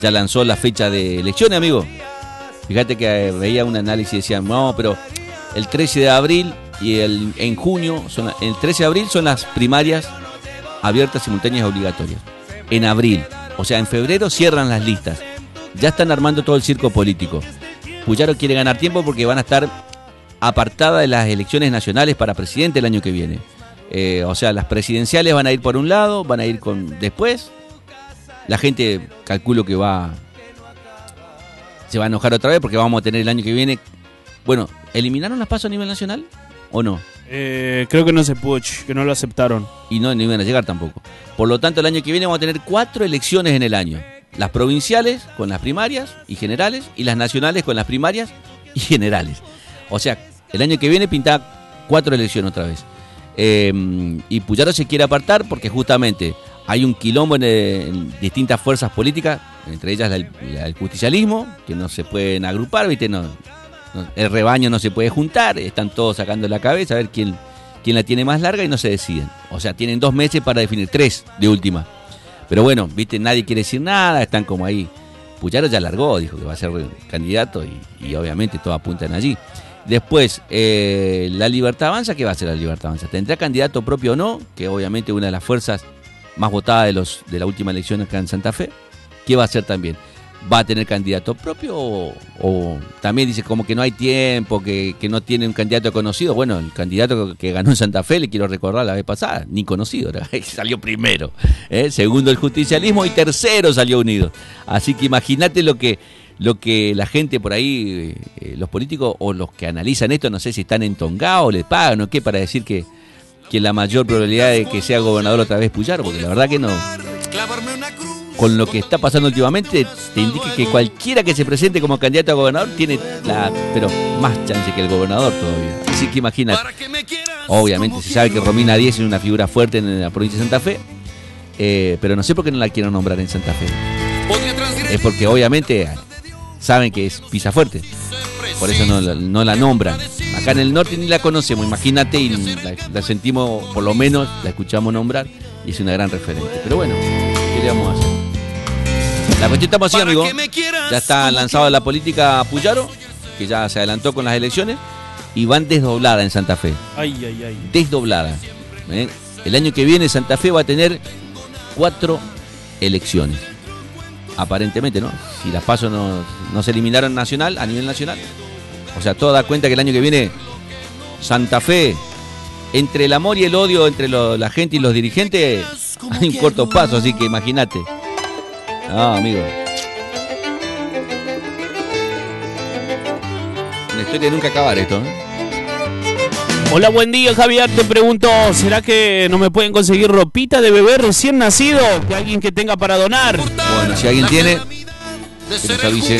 ya lanzó la fecha de elecciones, amigo. Fíjate que veía un análisis y decían, no, pero el 13 de abril y en junio, el 13 de abril son las primarias abiertas, simultáneas y obligatorias. En abril, o sea, en febrero cierran las listas. Ya están armando todo el circo político. Puyaro quiere ganar tiempo porque van a estar apartadas de las elecciones nacionales para presidente el año que viene. O sea, las presidenciales van a ir por un lado, van a ir después. La gente, calculo que se va a enojar otra vez porque vamos a tener el año que viene. Bueno, ¿eliminaron las PASO a nivel nacional o no? Creo que no se pudo, que no lo aceptaron. Y no iban a llegar tampoco. Por lo tanto, el año que viene vamos a tener 4 elecciones en el año. Las provinciales con las primarias y generales, y las nacionales con las primarias y generales. O sea, el año que viene pinta 4 elecciones otra vez. Y Puyaro se quiere apartar porque justamente hay un quilombo en distintas fuerzas políticas, entre ellas el justicialismo, que no se pueden agrupar, ¿viste? El rebaño no se puede juntar, están todos sacando la cabeza a ver quién la tiene más larga y no se deciden. O sea, tienen 2 meses para definir, 3 de última. Pero bueno, ¿viste? Nadie quiere decir nada, están como ahí. Puyaro ya largó, dijo que va a ser candidato y obviamente todos apuntan allí. Después, la Libertad Avanza, ¿qué va a hacer la Libertad Avanza? ¿Tendrá candidato propio o no? Que obviamente una de las fuerzas más votadas de la última elección acá en Santa Fe. ¿Qué va a hacer también? ¿Va a tener candidato propio o también dice como que no hay tiempo, que no tiene un candidato conocido? Bueno, el candidato que ganó en Santa Fe, le quiero recordar la vez pasada, ni conocido, salió primero, segundo el justicialismo y tercero salió Unidos. Así que imagínate lo que la gente por ahí, los políticos o los que analizan esto, no sé si están entongados, les pagan o qué, para decir que la mayor probabilidad de que sea gobernador otra vez Puyaro, porque la verdad que no. Con lo que está pasando últimamente, te indica que cualquiera que se presente como candidato a gobernador tiene pero más chance que el gobernador todavía. Así que imagínate. Obviamente se sabe que Romina Díez es una figura fuerte en la provincia de Santa Fe, pero no sé por qué no la quieren nombrar en Santa Fe. Es porque obviamente saben que es pisa fuerte, por eso no la nombran. Acá en el norte ni la conocemos, imagínate, y la sentimos, por lo menos la escuchamos nombrar, y es una gran referente. Pero bueno, ¿qué le vamos a hacer? La cuestión estamos así, amigo. Ya está lanzado la política Puyaro, que ya se adelantó con las elecciones, y van desdoblada en Santa Fe. Ay. Desdoblada. El año que viene Santa Fe va a tener 4 elecciones. Aparentemente, ¿no? Si las PASO no se eliminaron a nivel nacional. O sea, todo da cuenta que el año que viene Santa Fe, entre el amor y el odio entre la gente y los dirigentes, hay un corto paso, así que imagínate. No, amigo. Una historia de nunca acabar esto, ¿eh? Hola, buen día, Javier. Te pregunto, ¿será que no me pueden conseguir ropita de bebé recién nacido? Que alguien que tenga para donar. Bueno, si alguien tiene, que nos avise.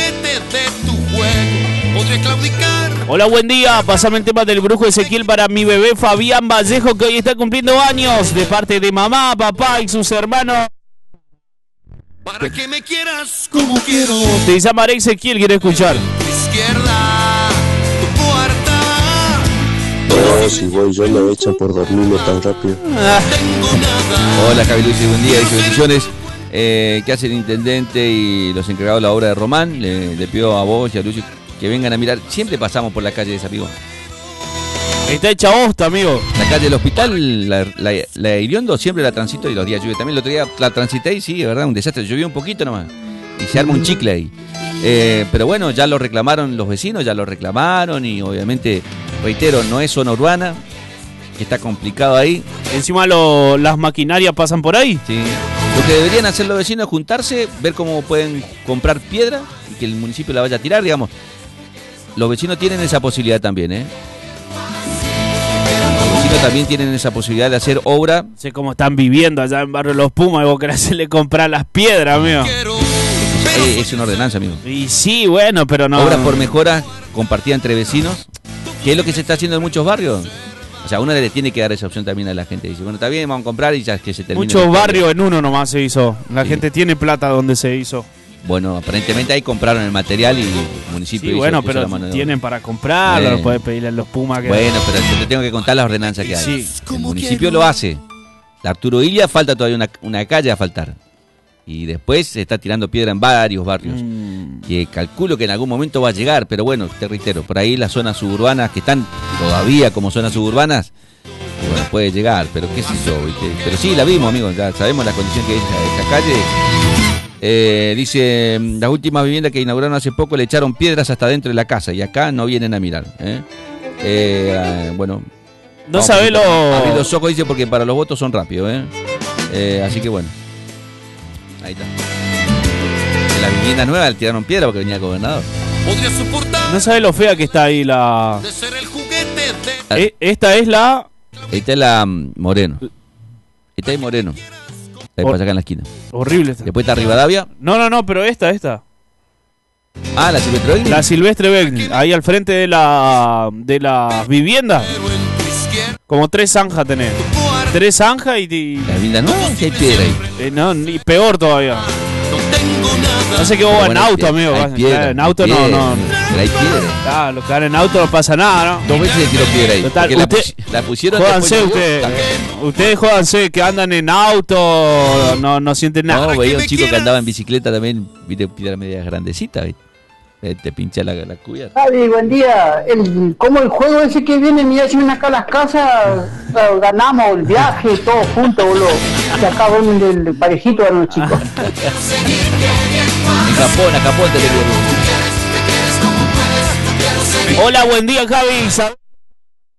Hola, buen día. Pásame el tema del brujo Ezequiel para mi bebé Fabián Vallejo, que hoy está cumpliendo años, de parte de mamá, papá y sus hermanos. Para que me quieras como quiero. Te llamaré Ezequiel, quiere escuchar. Izquierda, tu puerta. No, si voy yo me echan por dormirme tan rápido. Hola, Javi Luis, buen día, dice bendiciones. ¿Qué hace el intendente y los encargados de la obra de Román? Le pido a vos y a Lucio que vengan a mirar. Siempre pasamos por la calle de esa, amigo. Está hecha hosta, amigo. La calle del hospital, la Iriondo, siempre la transito y los días lluvia. También el otro día la transité y sí, de verdad, un desastre. Llovió un poquito nomás y se arma un chicle ahí. Pero bueno, ya lo reclamaron los vecinos, ya lo reclamaron y obviamente, reitero, no es zona urbana, que está complicado ahí. Encima las maquinarias pasan por ahí. Sí. Lo que deberían hacer los vecinos es juntarse, ver cómo pueden comprar piedra y que el municipio la vaya a tirar, digamos. Los vecinos tienen esa posibilidad también, ¿eh? Los vecinos también tienen esa posibilidad de hacer obra. Sé cómo están viviendo allá en Barrio Los Pumas, y vos querés hacerle comprar las piedras, amigo. Es una ordenanza, amigo. Y sí, bueno, pero no. Obras por mejora compartida entre vecinos, que es lo que se está haciendo en muchos barrios. O sea, uno le tiene que dar esa opción también a la gente. Dice, bueno, está bien, vamos a comprar y ya es que se termina. Muchos barrios en uno nomás se hizo. La gente tiene plata donde se hizo. Bueno, aparentemente ahí compraron el material y el municipio sí, hizo, bueno, puso pero la mano de tienen para comprarlo, no puedes pedirle a los Pumas que... Bueno, pero yo te tengo que contar las ordenanzas que hay. Sí. El municipio lo hace. La Arturo Illia falta todavía una calle a faltar. Y después se está tirando piedra en varios barrios. Que calculo que en algún momento va a llegar, pero bueno, te reitero, por ahí las zonas suburbanas que están todavía como zonas suburbanas, bueno, puede llegar, pero qué sé yo, ¿viste? Pero sí, la vimos, amigos, ya sabemos la condición que es esta calle. Dice, las últimas viviendas que inauguraron hace poco le echaron piedras hasta dentro de la casa y acá no vienen a mirar. Bueno, no sabe lo... Abrir los ojos, dice, porque para los votos son rápidos. Así que bueno, ahí está. En la vivienda nueva le tiraron piedra porque venía el gobernador. Podría soportar No sabe lo fea que está ahí la... de ser el juguete de... Esta es la... Esta es la Moreno. Esta es Moreno. Ahí pasa acá en la esquina. Horrible esta. Después está Rivadavia. No, pero esta. Ah, la Silvestre Begni. La Silvestre Begni, ahí al frente de la vivienda. Como 3 zanjas tenés. 3 zanjas y La vivienda nueva, que hay piedra ahí. no, ni peor todavía. No tengo nada. No sé qué vos en Bueno, auto, amigo. hay piedra, En auto hay no. piedra, Pero hay piedra. Ah, los que van en auto no pasa nada, ¿no? 2 veces le tiró piedra ahí. Total, Porque usted- la pusieron Jódanse después ustedes. también. Ustedes jódanse que andan en auto, no sienten nada. No, veía un chico que andaba en bicicleta también, viste, piedra media grandecita, ¿viste? Te pincha la cubierta. Javi, buen día. Como el juego ese que viene, mira, si ven acá las casas, ganamos el viaje, todos juntos, boludo. Y acá ven el parejito a los chicos. En Japón, a Japón te le digo. Hola, buen día, Javi.